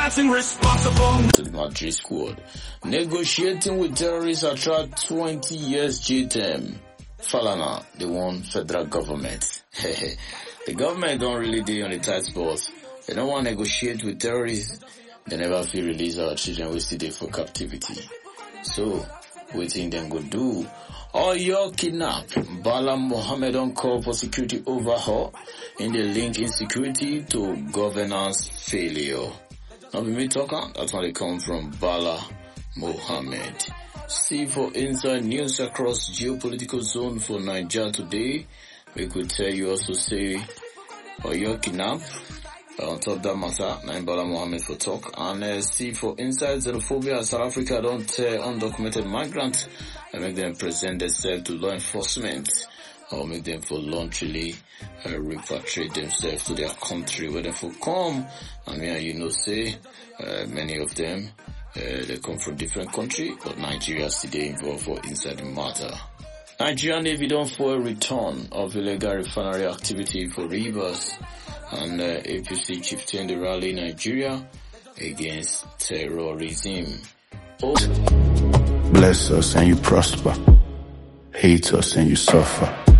To the Madrid squad. Negotiating with terrorists attract 20 years jail term. Falana, they want federal government. The government don't really deal on the tight spots. They don't want to negotiate with terrorists. They never feel release our children we still there for captivity. So, waiting them go do. Or your kidnap. Bala Mohammed on call for security overhaul in the link insecurity to governance failure. Now be me talking, that's why they come from Bala Mohammed. See for inside news across geopolitical zone for Nigeria today. We could tell you also say or your kidnap. On top of that matter, Bala Mohammed for talk. And see for inside xenophobia, South Africa don't tell undocumented migrants and make them present themselves to law enforcement or make them voluntarily repatriate themselves to their country where they for come. I mean, you know, say many of them they come from different countries, but Nigeria still involved for inside the matter. Nigerian Navy don't for a return of illegal refinery activity for Rivers. And APC chieftain the rally Nigeria against terrorism. Bless us and you prosper. Hate us and you suffer.